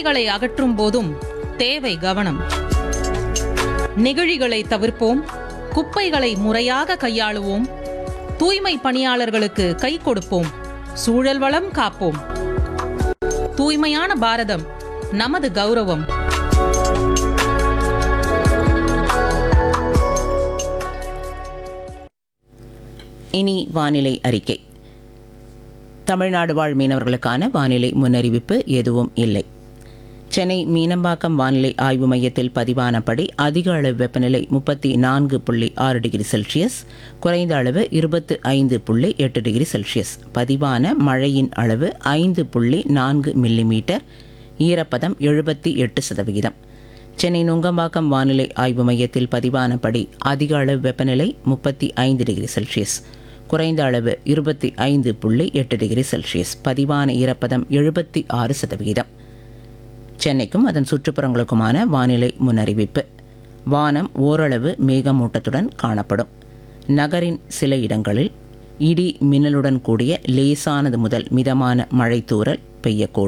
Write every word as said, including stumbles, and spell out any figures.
குப்பைகளை அகற்றும் போதும் தேவை கவனம். நெகிழிகளை தவிர்ப்போம், குப்பைகளை முறையாக கையாளுவோம், தூய்மை பணியாளர்களுக்கு கை கொடுப்போம், சூழல் வளம் காப்போம். தூய்மையான பாரதம் நமது கௌரவம். இனி வானிலை அறிக்கை. தமிழ்நாடு வாழ் மீனவர்களுக்கான வானிலை முன்னறிவிப்பு எதுவும் இல்லை. சென்னை மீனம்பாக்கம் வானிலை ஆய்வு மையத்தில் பதிவானபடி அதிக அளவு வெப்பநிலை முப்பத்தி நான்கு புள்ளி ஆறு டிகிரி செல்சியஸ், குறைந்த அளவு இருபத்து ஐந்து புள்ளி எட்டு டிகிரி செல்சியஸ். பதிவான மழையின் அளவு ஐந்து புள்ளி நான்கு மில்லிமீட்டர். ஈரப்பதம் எழுபத்தி எட்டு சதவிகிதம். சென்னை நுங்கம்பாக்கம் வானிலை ஆய்வு மையத்தில் பதிவானபடி அதிக அளவு வெப்பநிலை முப்பத்தி ஐந்து டிகிரி செல்சியஸ், குறைந்த அளவு இருபத்தி ஐந்து புள்ளி எட்டு டிகிரி செல்சியஸ். பதிவான ஈரப்பதம் எழுபத்தி ஆறு சதவிகிதம். சென்னைக்கும் அதன் சுற்றுப்புறங்களுக்குமான வானிலை முன்னறிவிப்பு. வானம் ஓரளவு மேகமூட்டத்துடன் காணப்படும். நகரின் சில இடங்களில் இடி மின்னலுடன் கூடிய லேசானது முதல் மிதமான மழைத்தூறல் பெய்யக்கூடும்.